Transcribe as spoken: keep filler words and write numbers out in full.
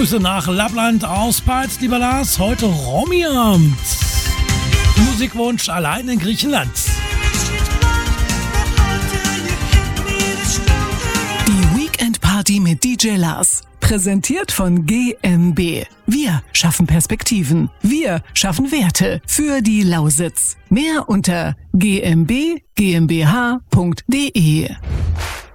Grüße nach Lappland aus Peitz, lieber Lars. Heute Romy-Abend. Musikwunsch allein in Griechenland. Die Weekend-Party mit D J Lars. Präsentiert von G M B. Wir schaffen Perspektiven. Wir schaffen Werte für die Lausitz. Mehr unter g m b g m b h punkt d e.